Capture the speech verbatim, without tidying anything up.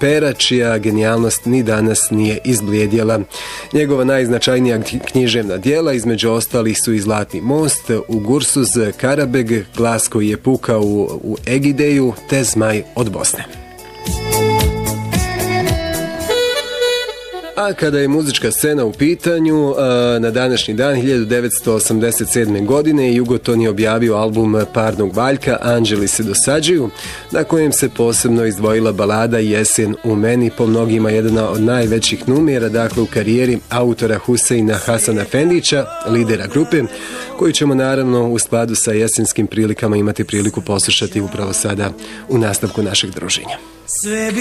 Pera, čija genijalnost ni danas nije izblijedjela. Njegova najznačajnija književna djela, između ostalih, su i Zlatni most, Ugursuz, Karabeg, Glas koji je pukao u, u Egideju, te Zmaj od Bosne. A kada je muzička scena u pitanju, na današnji dan hiljadu devetsto osamdeset sedme. godine Jugoton je objavio album Parnog Valjka Anđeli se dosađuju, na kojem se posebno izdvojila balada Jesen u meni, po mnogima jedna od najvećih numera, dakle u karijeri autora Huseina Hasan Efendića, lidera grupe, koju ćemo naravno u skladu sa jesenskim prilikama imati priliku poslušati upravo sada u nastavku našeg druženja.